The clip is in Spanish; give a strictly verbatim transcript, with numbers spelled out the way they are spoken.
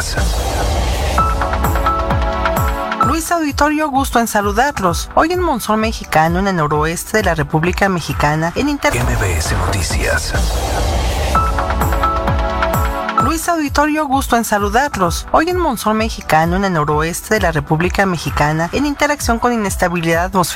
Noticias. Luis Auditorio, gusto en saludarlos. Hoy en Monzón Mexicano, en el noroeste de la República Mexicana, en Inter... M B S Noticias. Luis Auditorio, gusto en saludarlos. Hoy en Monzón Mexicano, en el noroeste de la República Mexicana, en interacción con inestabilidad atmosférica